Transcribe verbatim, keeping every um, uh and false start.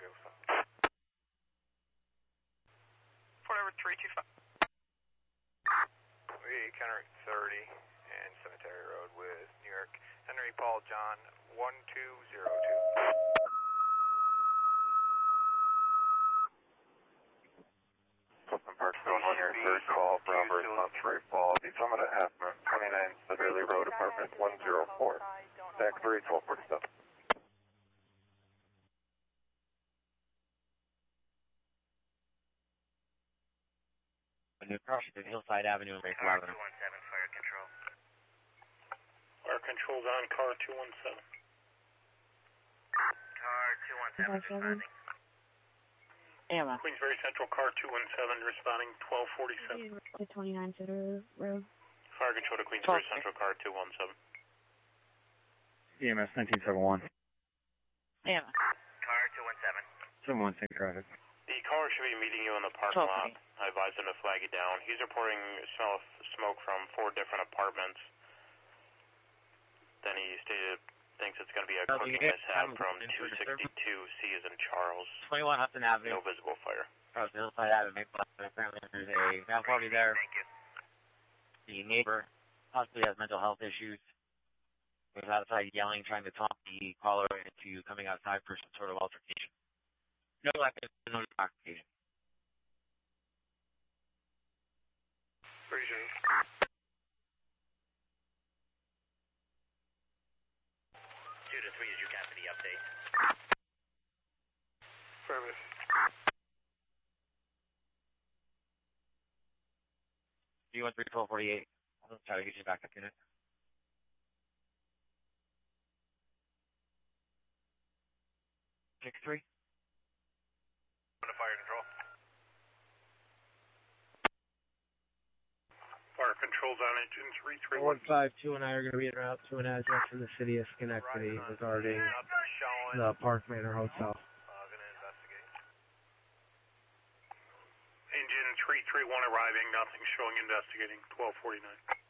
Port over three two five. We counter thirty and Cemetery Road with New York Henry Paul John one two zero two. Park going on your third call, Brown Bird, Monterey Falls, East Summit at Halfman, twenty-nine Severely Road, apartment one zero four, back three, twelve forty-seven. New cross to Hillside Avenue and Maple Avenue. two one seven, fire control. Fire control's on car two one seven. Car two one seven responding. Emma. Queensbury Central, car two one seven responding, twelve forty-seven. To twenty-nine Center Road. Fire control to Queensbury Central, car two one seven. E M S nineteen seventy-one. Emma. Car two one seven. seven one six traffic. The car should be meeting you in the parking lot. I advised him to flag you down. He's reporting smell of smoke from four different apartments. Then he stated thinks it's going to be a cooking mishap from two sixty-two C as in Charles. twenty-one Hudson Avenue. No visible fire. Across the Hillside Avenue, Maple Avenue. Apparently there's a male party there. Thank you. The neighbor possibly has mental health issues. Was outside yelling, trying to talk the caller into coming outside for some sort of altercation. No lack of no intoxication. Region. Two to three, as you got to the update. Affirmative. D one three twelve forty-eight. I'll try to get you back up unit. Six three. Fire control. Fire control's on engine three three one. one five two and I are going to be en route to an address in the city of Schenectady regarding the Park Manor Hotel. Engine three three one arriving, nothing showing investigating, twelve forty-nine.